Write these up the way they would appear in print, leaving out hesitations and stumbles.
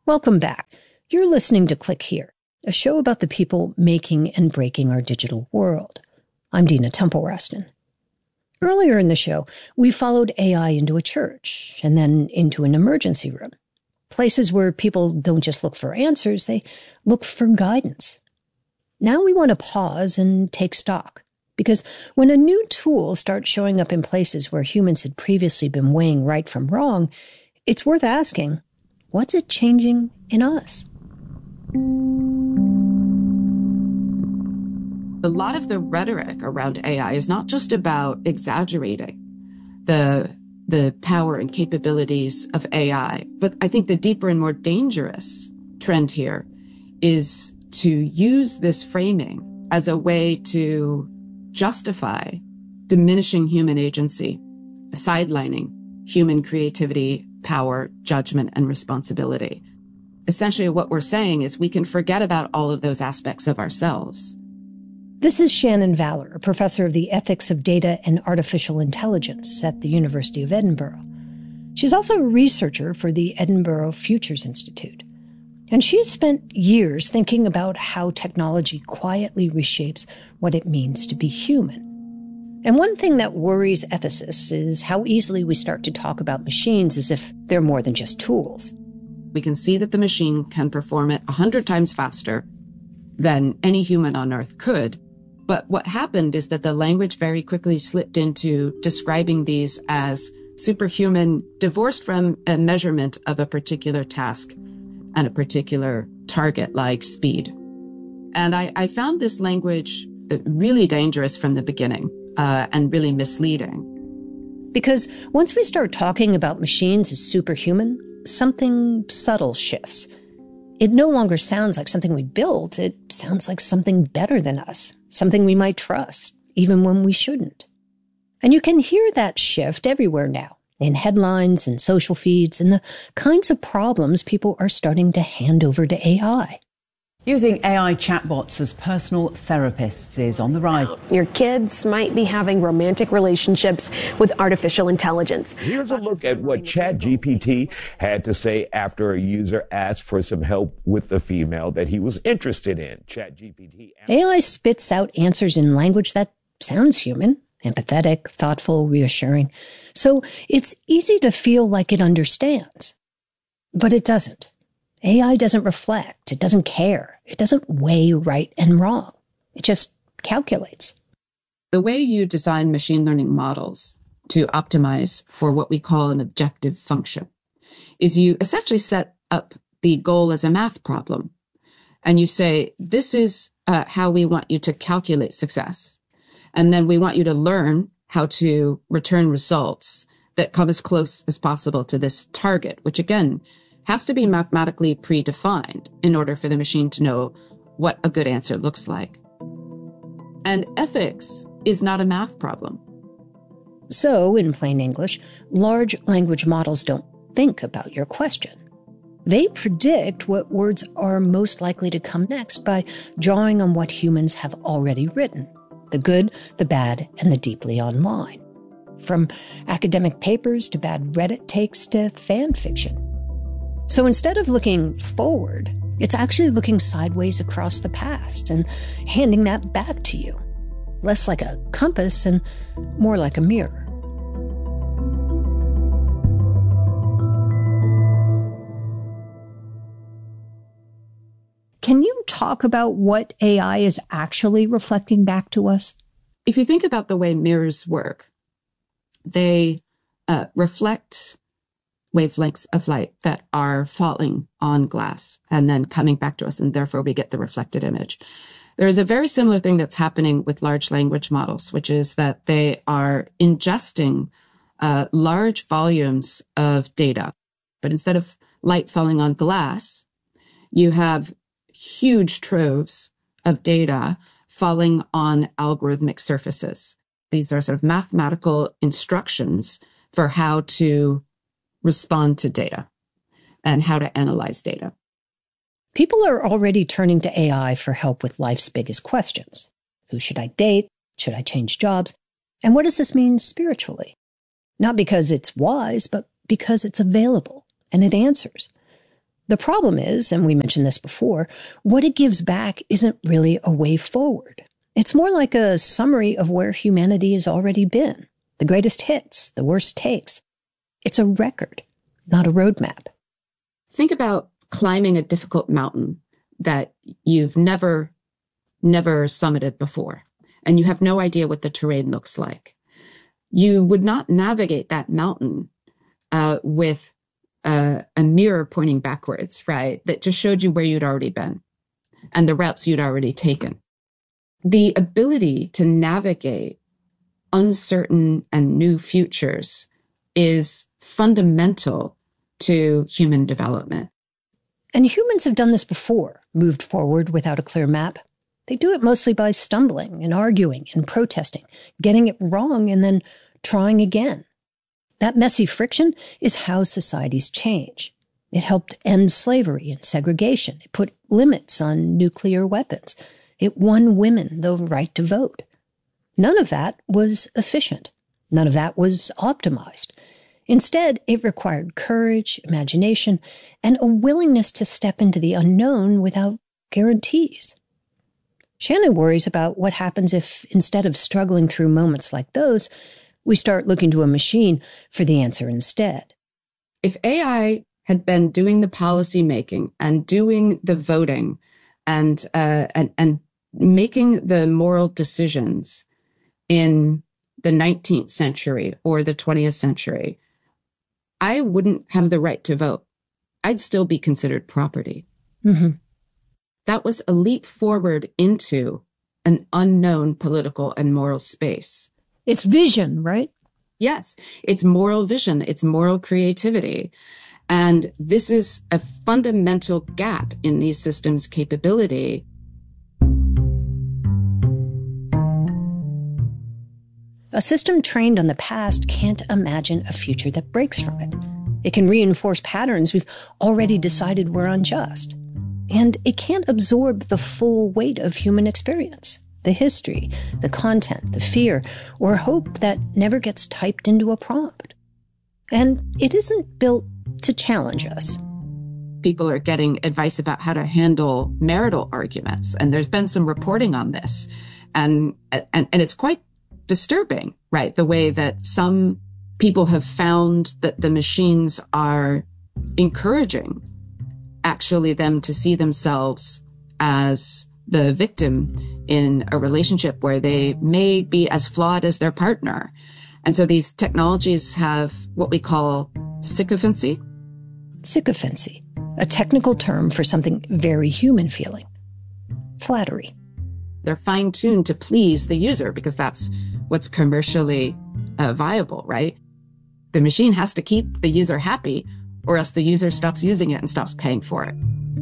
Welcome back. You're listening to Click Here, a show about the people making and breaking our digital world. I'm Dina Temple-Raston. Earlier in the show, we followed AI into a church and then into an emergency room. Places where people don't just look for answers, they look for guidance. Now we want to pause and take stock. Because when a new tool starts showing up in places where humans had previously been weighing right from wrong, it's worth asking, what's it changing in us? A lot of the rhetoric around AI is not just about exaggerating the power and capabilities of AI, but I think the deeper and more dangerous trend here is to use this framing as a way to justify diminishing human agency, sidelining human creativity, power, judgment, and responsibility. Essentially, what we're saying is we can forget about all of those aspects of ourselves. This is Shannon Valor, a professor of the ethics of data and artificial intelligence at the University of Edinburgh. She's also a researcher for the Edinburgh Futures Institute. And she has spent years thinking about how technology quietly reshapes what it means to be human. And one thing that worries ethicists is how easily we start to talk about machines as if they're more than just tools. We can see that the machine can perform it 100 times faster than any human on Earth could. But what happened is that the language very quickly slipped into describing these as superhuman, divorced from a measurement of a particular task and a particular target like speed. And I found this language really dangerous from the beginning and really misleading. Because once we start talking about machines as superhuman, something subtle shifts. It no longer sounds like something we built. It sounds like something better than us, something we might trust, even when we shouldn't. And you can hear that shift everywhere now, in headlines and social feeds, and the kinds of problems people are starting to hand over to AI. Using AI chatbots as personal therapists is on the rise. Your kids might be having romantic relationships with artificial intelligence. Here's a look at what ChatGPT had to say after a user asked for some help with the female that he was interested in. ChatGPT. AI spits out answers in language that sounds human, empathetic, thoughtful, reassuring. So it's easy to feel like it understands. But it doesn't. AI doesn't reflect. It doesn't care. It doesn't weigh right and wrong. It just calculates. The way you design machine learning models to optimize for what we call an objective function is you essentially set up the goal as a math problem. And you say, this is how we want you to calculate success. And then we want you to learn how to return results that come as close as possible to this target, which again, has to be mathematically predefined in order for the machine to know what a good answer looks like. And ethics is not a math problem. So, in plain English, large language models don't think about your question. They predict what words are most likely to come next by drawing on what humans have already written, the good, the bad, and the deeply online. From academic papers to bad Reddit takes to fan fiction. So instead of looking forward, it's actually looking sideways across the past and handing that back to you. Less like a compass and more like a mirror. Can you talk about what AI is actually reflecting back to us? If you think about the way mirrors work, they reflect wavelengths of light that are falling on glass and then coming back to us, and therefore we get the reflected image. There is a very similar thing that's happening with large language models, which is that they are ingesting large volumes of data. But instead of light falling on glass, you have huge troves of data falling on algorithmic surfaces. These are sort of mathematical instructions for how to respond to data and how to analyze data. People are already turning to AI for help with life's biggest questions. Who should I date? Should I change jobs? And what does this mean spiritually? Not because it's wise, but because it's available and it answers. The problem is, and we mentioned this before, what it gives back isn't really a way forward. It's more like a summary of where humanity has already been. The greatest hits, the worst takes. It's a record, not a roadmap. Think about climbing a difficult mountain that you've never summited before, and you have no idea what the terrain looks like. You would not navigate that mountain with a mirror pointing backwards, right? That just showed you where you'd already been and the routes you'd already taken. The ability to navigate uncertain and new futures is fundamental to human development. And humans have done this before, moved forward without a clear map. They do it mostly by stumbling and arguing and protesting, getting it wrong and then trying again. That messy friction is how societies change. It helped end slavery and segregation. It put limits on nuclear weapons. It won women the right to vote. None of that was efficient. None of that was optimized. Instead, it required courage, imagination, and a willingness to step into the unknown without guarantees. Shannon worries about what happens if, instead of struggling through moments like those, we start looking to a machine for the answer instead. If AI had been doing the policy making and doing the voting and making the moral decisions in the 19th century or the 20th century, I wouldn't have the right to vote. I'd still be considered property. Mm-hmm. That was a leap forward into an unknown political and moral space. It's vision, right? Yes, it's moral vision. It's moral creativity. And this is a fundamental gap in these systems' capability. A system trained on the past can't imagine a future that breaks from it. It can reinforce patterns we've already decided were unjust. And it can't absorb the full weight of human experience, the history, the content, the fear, or hope that never gets typed into a prompt. And it isn't built to challenge us. People are getting advice about how to handle marital arguments, and there's been some reporting on this. And it's quite disturbing, right? The way that some people have found that the machines are encouraging actually them to see themselves as the victim in a relationship where they may be as flawed as their partner. And so these technologies have what we call sycophancy. Sycophancy, a technical term for something very human feeling. Flattery. They're fine-tuned to please the user because that's what's commercially viable, right? The machine has to keep the user happy or else the user stops using it and stops paying for it.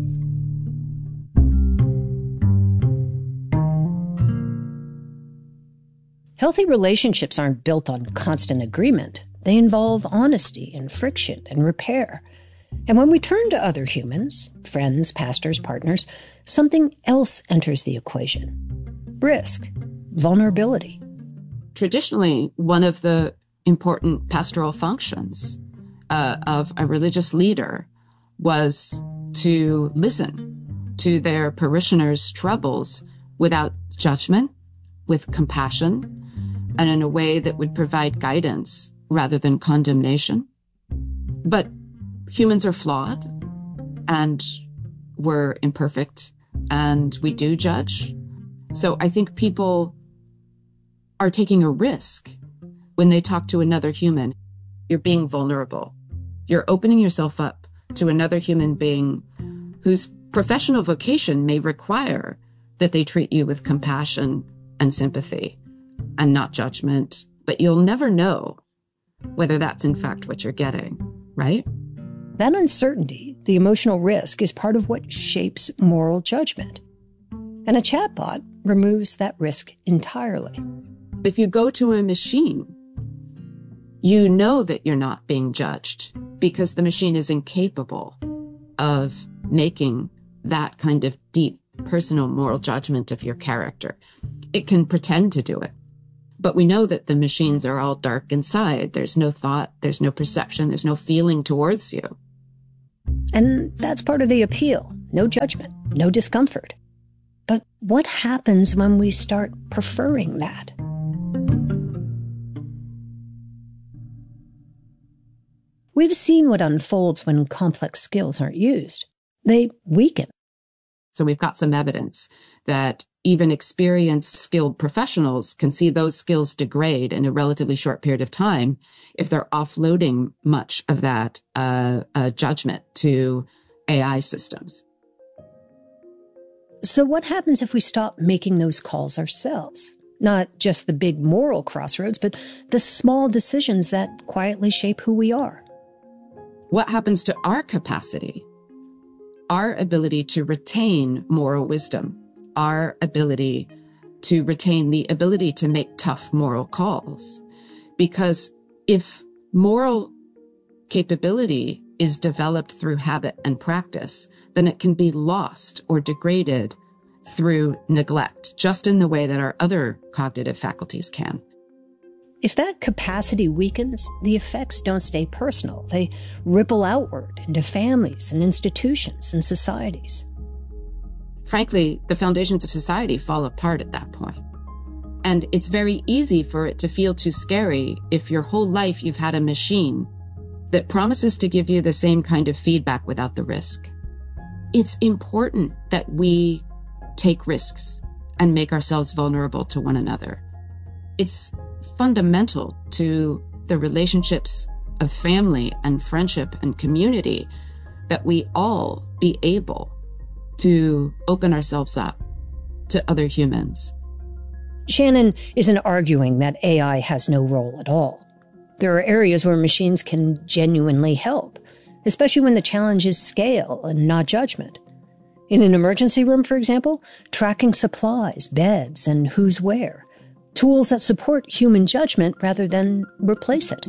Healthy relationships aren't built on constant agreement. They involve honesty and friction and repair. And when we turn to other humans, friends, pastors, partners, something else enters the equation. Risk, vulnerability. Traditionally, one of the important pastoral functions of a religious leader was to listen to their parishioners' troubles without judgment, with compassion, and in a way that would provide guidance rather than condemnation. But humans are flawed, and we're imperfect, and we do judge. So I think people are taking a risk when they talk to another human. You're being vulnerable. You're opening yourself up to another human being whose professional vocation may require that they treat you with compassion and sympathy and not judgment. But you'll never know whether that's in fact what you're getting, right? That uncertainty, the emotional risk, is part of what shapes moral judgment. And a chatbot removes that risk entirely. If you go to a machine, you know that you're not being judged because the machine is incapable of making that kind of deep personal moral judgment of your character. It can pretend to do it. But we know that the machines are all dark inside. There's no thought, there's no perception, there's no feeling towards you. And that's part of the appeal. No judgment, no discomfort. But what happens when we start preferring that? We've seen what unfolds when complex skills aren't used. They weaken. So we've got some evidence that even experienced, skilled professionals can see those skills degrade in a relatively short period of time if they're offloading much of that judgment to AI systems. So what happens if we stop making those calls ourselves? Not just the big moral crossroads, but the small decisions that quietly shape who we are. What happens to our capacity, our ability to retain moral wisdom, our ability to retain the ability to make tough moral calls? Because if moral capability is developed through habit and practice, then it can be lost or degraded through neglect, just in the way that our other cognitive faculties can. If that capacity weakens, the effects don't stay personal. They ripple outward into families and institutions and societies. Frankly, the foundations of society fall apart at that point. And it's very easy for it to feel too scary if your whole life you've had a machine that promises to give you the same kind of feedback without the risk. It's important that we take risks and make ourselves vulnerable to one another. It's fundamental to the relationships of family and friendship and community that we all be able to open ourselves up to other humans. Shannon isn't arguing that AI has no role at all. There are areas where machines can genuinely help, especially when the challenge is scale and not judgment. In an emergency room, for example, tracking supplies, beds, and who's where. Tools that support human judgment rather than replace it.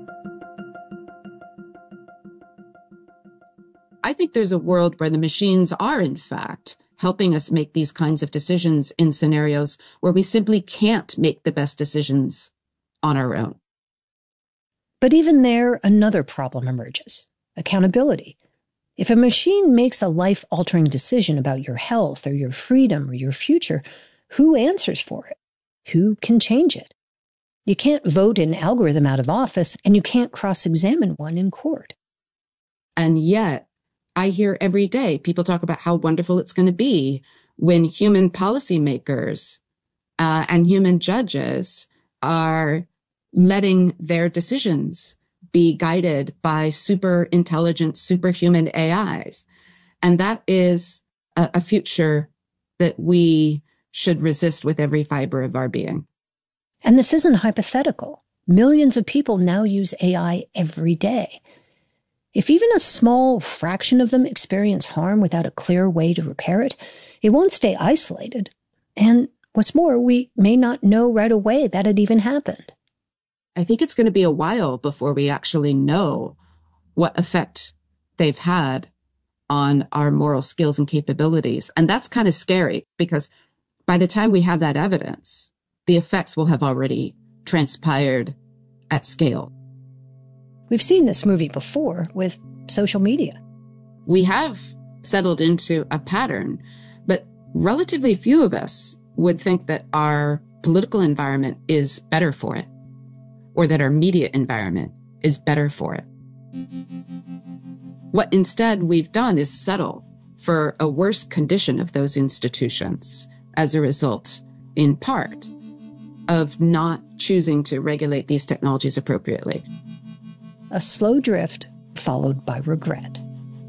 I think there's a world where the machines are, in fact, helping us make these kinds of decisions in scenarios where we simply can't make the best decisions on our own. But even there, another problem emerges: accountability. If a machine makes a life-altering decision about your health or your freedom or your future, who answers for it? Who can change it? You can't vote an algorithm out of office, and you can't cross-examine one in court. And yet, I hear every day people talk about how wonderful it's going to be when human policymakers and human judges are letting their decisions be guided by super intelligent, superhuman AIs. And that is a future that we should resist with every fiber of our being. And this isn't hypothetical. Millions of people now use AI every day. If even a small fraction of them experience harm without a clear way to repair it, it won't stay isolated. And what's more, we may not know right away that it even happened. I think it's going to be a while before we actually know what effect they've had on our moral skills and capabilities. And that's kind of scary, because by the time we have that evidence, the effects will have already transpired at scale. We've seen this movie before with social media. We have settled into a pattern, but relatively few of us would think that our political environment is better for it, or that our media environment is better for it. What instead we've done is settle for a worse condition of those institutions as a result, in part, of not choosing to regulate these technologies appropriately. A slow drift followed by regret.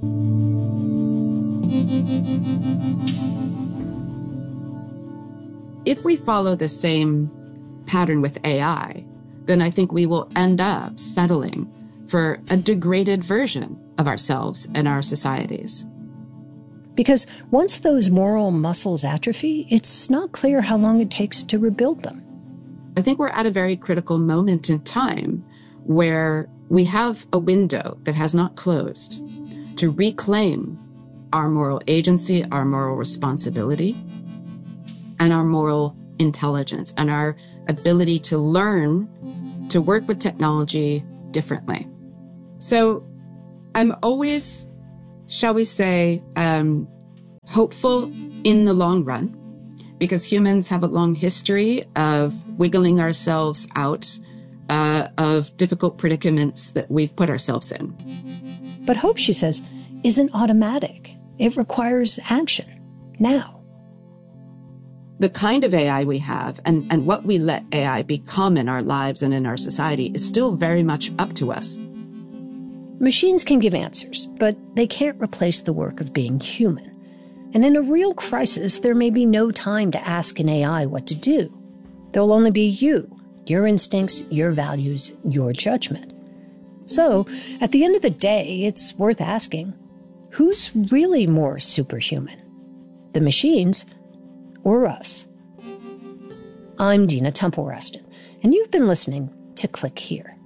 If we follow the same pattern with AI, then I think we will end up settling for a degraded version of ourselves and our societies. Because once those moral muscles atrophy, it's not clear how long it takes to rebuild them. I think we're at a very critical moment in time where we have a window that has not closed to reclaim our moral agency, our moral responsibility, and our moral intelligence, and our ability to learn to work with technology differently. So I'm always shall we say, hopeful in the long run, because humans have a long history of wiggling ourselves out of difficult predicaments that we've put ourselves in. But hope, she says, isn't automatic. It requires action, now. The kind of AI we have and what we let AI become in our lives and in our society is still very much up to us. Machines can give answers, but they can't replace the work of being human. And in a real crisis, there may be no time to ask an AI what to do. There'll only be you, your instincts, your values, your judgment. So, at the end of the day, it's worth asking, who's really more superhuman? The machines or us? I'm Dina Temple-Raston, and you've been listening to Click Here.